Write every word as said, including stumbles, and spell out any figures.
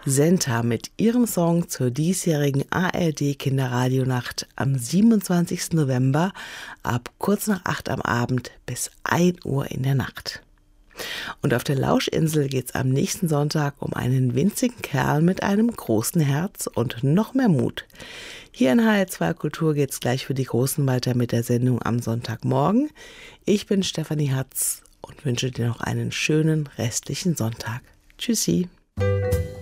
Senta mit ihrem Song zur diesjährigen A R D-Kinderradionacht am siebenundzwanzigsten November ab kurz nach acht am Abend bis ein Uhr in der Nacht. Und auf der Lauschinsel geht's am nächsten Sonntag um einen winzigen Kerl mit einem großen Herz und noch mehr Mut. Hier in H R zwei Kultur geht's gleich für die Großen weiter mit der Sendung am Sonntagmorgen. Ich bin Stefanie Hatz und wünsche dir noch einen schönen restlichen Sonntag. Tschüssi.